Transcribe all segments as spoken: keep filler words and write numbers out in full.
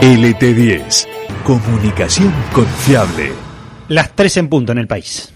L T diez. Comunicación confiable. Las tres en punto en el país.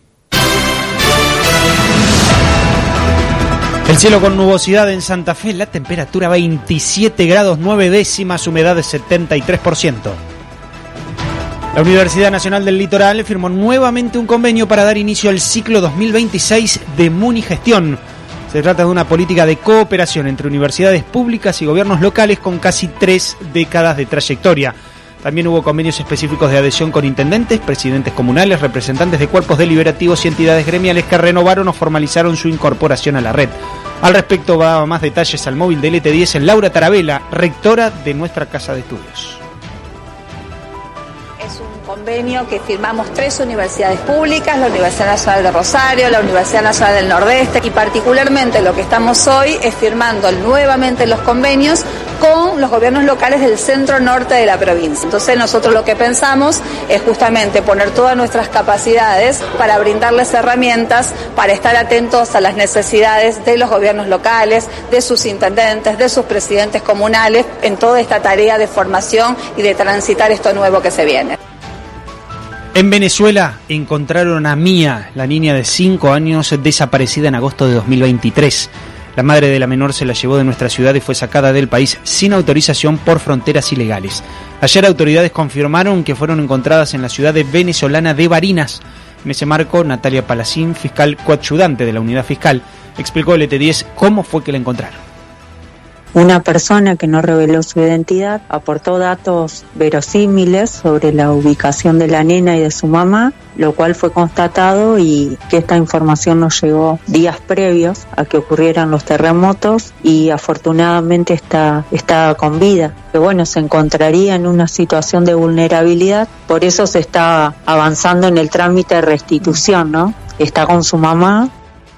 El cielo con nubosidad en Santa Fe, la temperatura veintisiete grados nueve décimas, humedad de setenta y tres por ciento. La Universidad Nacional del Litoral firmó nuevamente un convenio para dar inicio al ciclo dos mil veintiséis de Munigestión. Se trata de una política de cooperación entre universidades públicas y gobiernos locales con casi tres décadas de trayectoria. También hubo convenios específicos de adhesión con intendentes, presidentes comunales, representantes de cuerpos deliberativos y entidades gremiales que renovaron o formalizaron su incorporación a la red. Al respecto va a más detalles al móvil de L T diez en Laura Tarabella, rectora de nuestra Casa de Estudios. Convenio que firmamos tres universidades públicas, la Universidad Nacional de Rosario, la Universidad Nacional del Nordeste, y particularmente lo que estamos hoy es firmando nuevamente los convenios con los gobiernos locales del centro norte de la provincia. Entonces nosotros lo que pensamos es justamente poner todas nuestras capacidades para brindarles herramientas para estar atentos a las necesidades de los gobiernos locales, de sus intendentes, de sus presidentes comunales en toda esta tarea de formación y de transitar esto nuevo que se viene. En Venezuela encontraron a Mía, la niña de cinco años desaparecida en agosto de dos mil veintitrés. La madre de la menor se la llevó de nuestra ciudad y fue sacada del país sin autorización por fronteras ilegales. Ayer autoridades confirmaron que fueron encontradas en la ciudad de venezolana de Barinas. En ese marco, Natalia Palacín, fiscal coadjudante de la unidad fiscal, explicó a L T diez cómo fue que la encontraron. Una persona que no reveló su identidad aportó datos verosímiles sobre la ubicación de la nena y de su mamá, lo cual fue constatado y que esta información nos llegó días previos a que ocurrieran los terremotos y afortunadamente está, está con vida. Que bueno, se encontraría en una situación de vulnerabilidad, por eso se está avanzando en el trámite de restitución, ¿no? Está con su mamá.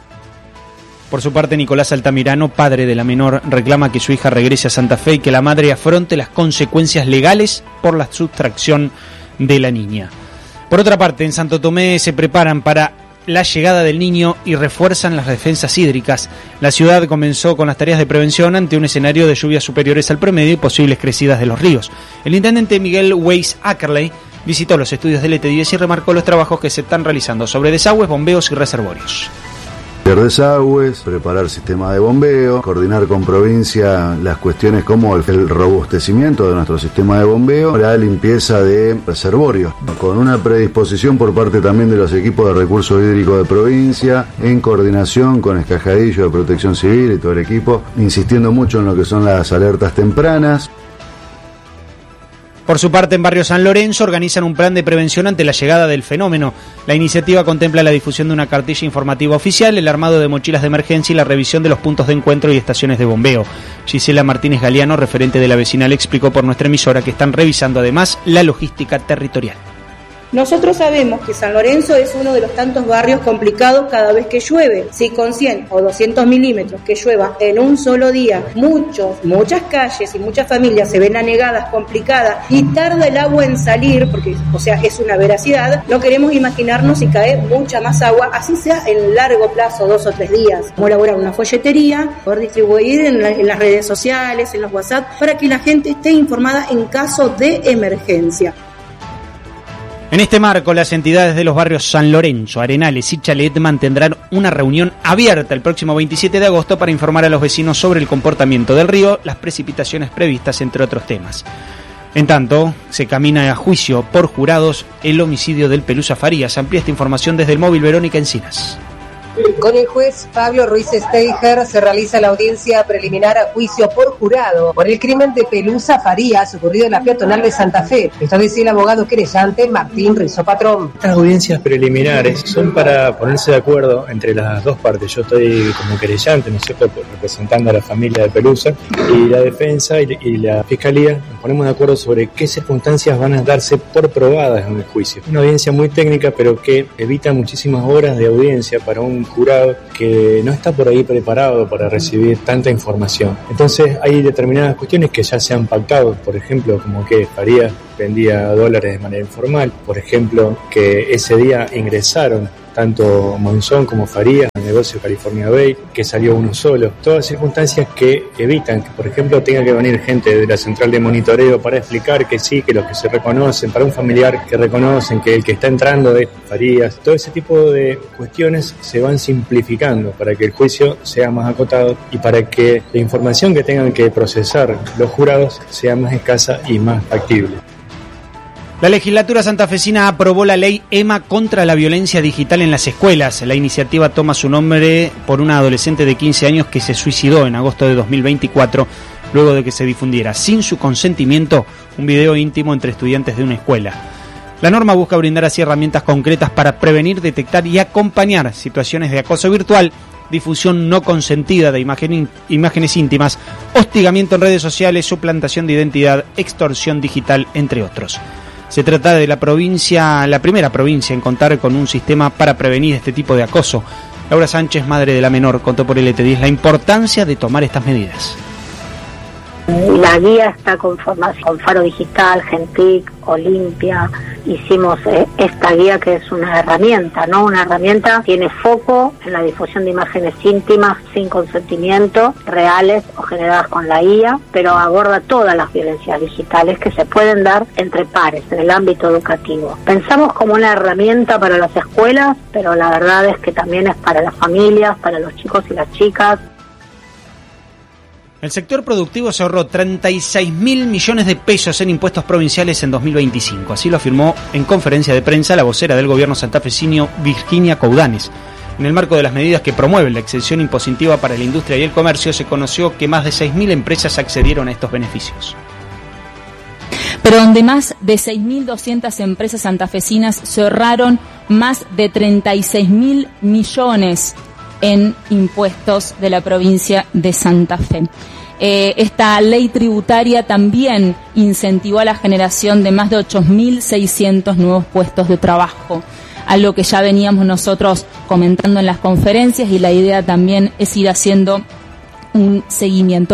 Por su parte, Nicolás Altamirano, padre de la menor, reclama que su hija regrese a Santa Fe y que la madre afronte las consecuencias legales por la sustracción de la niña. Por otra parte, en Santo Tomé se preparan para la llegada del niño y refuerzan las defensas hídricas. La ciudad comenzó con las tareas de prevención ante un escenario de lluvias superiores al promedio y posibles crecidas de los ríos. El intendente Miguel Weiss Ackerley visitó los estudios de L T diez y remarcó los trabajos que se están realizando sobre desagües, bombeos y reservorios. Desagües, preparar sistema de bombeo, coordinar con provincia las cuestiones como el, el robustecimiento de nuestro sistema de bombeo, la limpieza de reservorios, con una predisposición por parte también de los equipos de recursos hídricos de provincia, en coordinación con Escajadillo de Protección Civil y todo el equipo, insistiendo mucho en lo que son las alertas tempranas. Por su parte, en Barrio San Lorenzo organizan un plan de prevención ante la llegada del fenómeno. La iniciativa contempla la difusión de una cartilla informativa oficial, el armado de mochilas de emergencia y la revisión de los puntos de encuentro y estaciones de bombeo. Gisela Martínez Galeano, referente de la vecinal, explicó por nuestra emisora que están revisando además la logística territorial. Nosotros sabemos que San Lorenzo es uno de los tantos barrios complicados cada vez que llueve. Si con cien o doscientos milímetros que llueva en un solo día, muchos, muchas calles y muchas familias se ven anegadas, complicadas y tarda el agua en salir, porque, o sea, es una veracidad, no queremos imaginarnos si cae mucha más agua, así sea en largo plazo, dos o tres días. Como elaborar una folletería, poder distribuir en, la, en las redes sociales, en los WhatsApp, para que la gente esté informada en caso de emergencia. En este marco, las entidades de los barrios San Lorenzo, Arenales y Chalet mantendrán una reunión abierta el próximo veintisiete de agosto para informar a los vecinos sobre el comportamiento del río, las precipitaciones previstas, entre otros temas. En tanto, se camina a juicio por jurados el homicidio del Pelusa Farías. Amplía esta información desde el móvil Verónica Encinas. Con el juez Pablo Ruiz Steiger se realiza la audiencia preliminar a juicio por jurado por el crimen de Pelusa Farías ocurrido en la peatonal de Santa Fe. Esto dice el abogado querellante Martín Rizzo Patrón. Estas audiencias preliminares son para ponerse de acuerdo entre las dos partes. Yo estoy como querellante, ¿no es cierto?, representando a la familia de Pelusa, y la defensa y, y la fiscalía nos ponemos de acuerdo sobre qué circunstancias van a darse por probadas en el juicio. Una audiencia muy técnica, pero que evita muchísimas horas de audiencia para un jurado que no está por ahí preparado para recibir tanta información. Entonces hay determinadas cuestiones que ya se han pactado, por ejemplo, como que Farías vendía dólares de manera informal, por ejemplo, que ese día ingresaron tanto Monzón como Farías al negocio negocio California Bay, que salió uno solo. Todas circunstancias que evitan que, por ejemplo, tenga que venir gente de la central de monitoreo para explicar que sí, que los que se reconocen, para un familiar que reconocen que el que está entrando es Farías. Todo ese tipo de cuestiones se van simplificando para que el juicio sea más acotado y para que la información que tengan que procesar los jurados sea más escasa y más factible. La legislatura santafesina aprobó la ley EMA contra la violencia digital en las escuelas. La iniciativa toma su nombre por una adolescente de quince años que se suicidó en agosto de dos mil veinticuatro luego de que se difundiera sin su consentimiento un video íntimo entre estudiantes de una escuela. La norma busca brindar así herramientas concretas para prevenir, detectar y acompañar situaciones de acoso virtual, difusión no consentida de imagen, imágenes íntimas, hostigamiento en redes sociales, suplantación de identidad, extorsión digital, entre otros. Se trata de la provincia, la primera provincia en contar con un sistema para prevenir este tipo de acoso. Laura Sánchez, madre de la menor, contó por L T diez la importancia de tomar estas medidas. La guía está conformada con Faro Digital, Gentic, Olimpia. Hicimos eh, esta guía que es una herramienta, ¿no? Una herramienta tiene foco en la difusión de imágenes íntimas sin consentimiento, reales o generadas con la I A, pero aborda todas las violencias digitales que se pueden dar entre pares en el ámbito educativo. Pensamos como una herramienta para las escuelas, pero la verdad es que también es para las familias, para los chicos y las chicas. El sector productivo se ahorró treinta y seis mil millones de pesos en impuestos provinciales en dos mil veinticinco. Así lo afirmó en conferencia de prensa la vocera del gobierno santafesino, Virginia Coudanes. En el marco de las medidas que promueven la exención impositiva para la industria y el comercio, se conoció que más de seis mil empresas accedieron a estos beneficios. Pero donde más de seis mil doscientas empresas santafesinas se ahorraron más de treinta y seis mil millones en impuestos de la provincia de Santa Fe. Eh, esta ley tributaria también incentivó la generación de más de ocho mil seiscientos nuevos puestos de trabajo, algo que ya veníamos nosotros comentando en las conferencias, y la idea también es ir haciendo un seguimiento.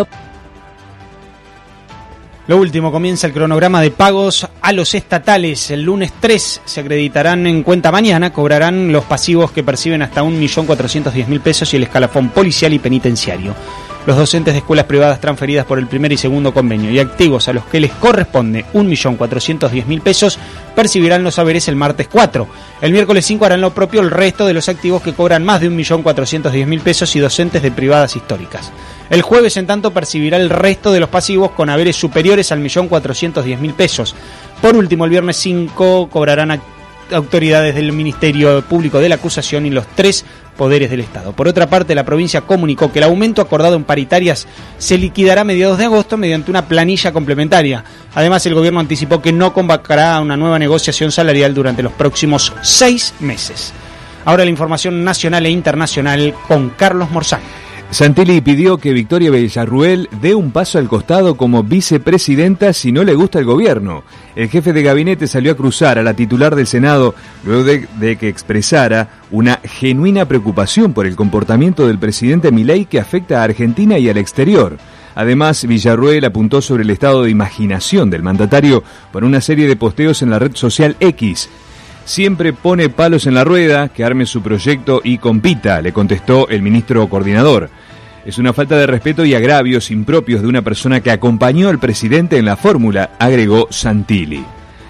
Lo último, comienza el cronograma de pagos a los estatales. El lunes tres se acreditarán en cuenta mañana, cobrarán los pasivos que perciben hasta un millón cuatrocientos diez mil pesos y el escalafón policial y penitenciario. Los docentes de escuelas privadas transferidas por el primer y segundo convenio y activos a los que les corresponde un millón cuatrocientos diez mil pesos percibirán los haberes el martes cuatro. El miércoles cinco harán lo propio el resto de los activos que cobran más de un millón cuatrocientos diez mil pesos y docentes de privadas históricas. El jueves, en tanto, percibirá el resto de los pasivos con haberes superiores al millón cuatrocientos diez mil pesos. Por último, el viernes cinco cobrarán a autoridades del Ministerio Público de la Acusación y los tres poderes del Estado. Por otra parte, la provincia comunicó que el aumento acordado en paritarias se liquidará a mediados de agosto mediante una planilla complementaria. Además, el gobierno anticipó que no convocará a una nueva negociación salarial durante los próximos seis meses. Ahora la información nacional e internacional con Carlos Morzán. Santilli pidió que Victoria Villarruel dé un paso al costado como vicepresidenta si no le gusta el gobierno. El jefe de gabinete salió a cruzar a la titular del Senado luego de, de que expresara una genuina preocupación por el comportamiento del presidente Milei que afecta a Argentina y al exterior. Además, Villarruel apuntó sobre el estado de imaginación del mandatario por una serie de posteos en la red social X. Siempre pone palos en la rueda, que arme su proyecto y compita, le contestó el ministro coordinador. Es una falta de respeto y agravios impropios de una persona que acompañó al presidente en la fórmula, agregó Santilli.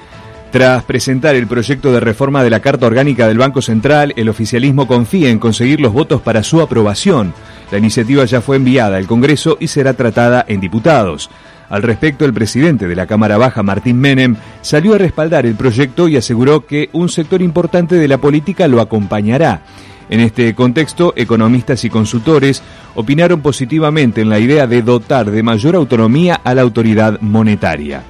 Tras presentar el proyecto de reforma de la Carta Orgánica del Banco Central, el oficialismo confía en conseguir los votos para su aprobación. La iniciativa ya fue enviada al Congreso y será tratada en diputados. Al respecto, el presidente de la Cámara Baja, Martín Menem, salió a respaldar el proyecto y aseguró que un sector importante de la política lo acompañará. En este contexto, economistas y consultores opinaron positivamente en la idea de dotar de mayor autonomía a la autoridad monetaria.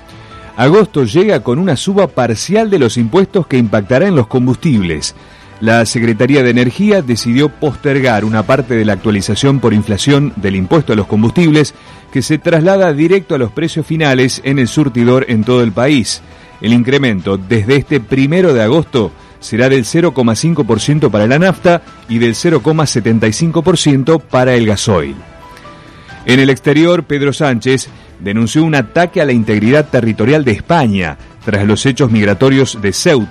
Agosto llega con una suba parcial de los impuestos que impactará en los combustibles. La Secretaría de Energía decidió postergar una parte de la actualización por inflación del impuesto a los combustibles que se traslada directo a los precios finales en el surtidor en todo el país. El incremento desde este primero de agosto será del cero coma cinco por ciento para la nafta y del cero coma setenta y cinco por ciento para el gasoil. En el exterior, Pedro Sánchez denunció un ataque a la integridad territorial de España tras los hechos migratorios de Ceuta.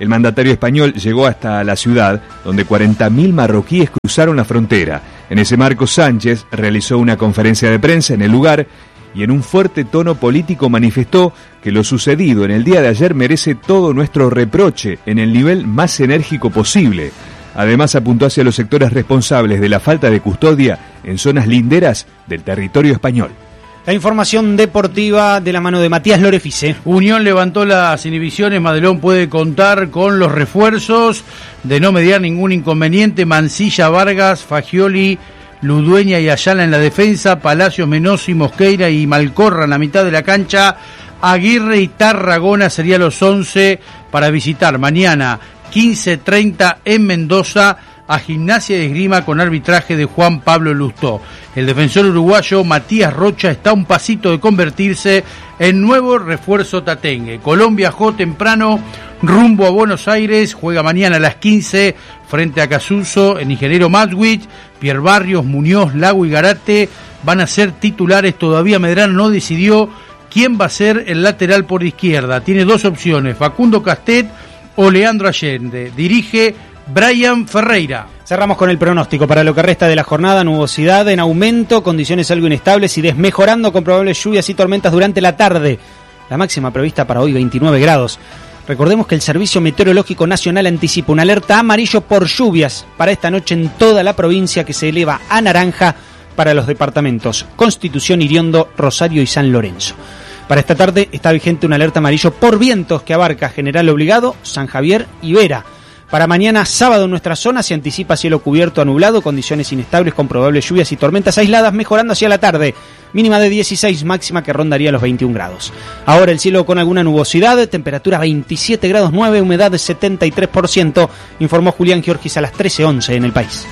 El mandatario español llegó hasta la ciudad, donde cuarenta mil marroquíes cruzaron la frontera. En ese marco, Sánchez realizó una conferencia de prensa en el lugar y en un fuerte tono político manifestó que lo sucedido en el día de ayer merece todo nuestro reproche en el nivel más enérgico posible. Además, apuntó hacia los sectores responsables de la falta de custodia en zonas linderas del territorio español. La información deportiva de la mano de Matías Lorefice. Unión levantó las inhibiciones, Madelón puede contar con los refuerzos de no mediar ningún inconveniente. Mancilla, Vargas, Fagioli, Ludueña y Ayala en la defensa, Palacios, Menosi, Mosqueira y Malcorra en la mitad de la cancha. Aguirre y Tarragona serían los once para visitar mañana quince treinta en Mendoza a Gimnasia de Esgrima con arbitraje de Juan Pablo Lustó. El defensor uruguayo Matías Rocha está a un pasito de convertirse en nuevo refuerzo tatengue. Colón viajó temprano rumbo a Buenos Aires, juega mañana a las quince frente a Casuso en Ingeniero Matwich. Pierre Barrios, Muñoz, Lago y Garate van a ser titulares. Todavía Medrano no decidió quién va a ser el lateral por izquierda. Tiene dos opciones, Facundo Castet o Leandro Allende. Dirige Brian Ferreira. Cerramos con el pronóstico para lo que resta de la jornada. Nubosidad en aumento, condiciones algo inestables y desmejorando con probables lluvias y tormentas durante la tarde. La máxima prevista para hoy veintinueve grados. Recordemos que el Servicio Meteorológico Nacional anticipa una alerta amarillo por lluvias para esta noche en toda la provincia, que se eleva a naranja para los departamentos Constitución, Iriondo, Rosario y San Lorenzo. Para esta tarde está vigente una alerta amarillo por vientos que abarca General Obligado, San Javier y Vera. Para mañana sábado en nuestra zona se anticipa cielo cubierto a nublado, condiciones inestables con probables lluvias y tormentas aisladas, mejorando hacia la tarde, mínima de dieciséis, máxima que rondaría los veintiún grados. Ahora el cielo con alguna nubosidad, temperatura veintisiete grados nueve, humedad de setenta y tres por ciento, informó Julián Giorgis a las trece once en El País.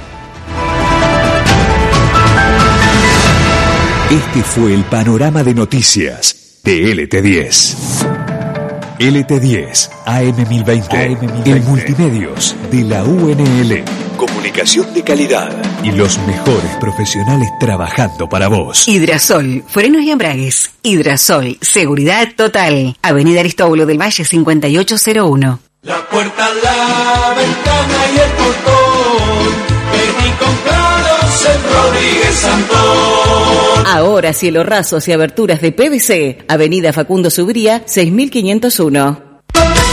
Este fue el panorama de noticias de L T diez. L T diez, A M mil veinte, el multimedios de la U N L. Comunicación de calidad y los mejores profesionales trabajando para vos. Hidrasol, frenos y embragues. Hidrasol, seguridad total. Avenida Aristóbulo del Valle cincuenta y ocho cero uno. La puerta, la ventana y el portón, Vení comprados en Rodríguez Santón. Ahora cielo rasos y aberturas de P V C. Avenida Facundo Subría seis mil quinientos uno.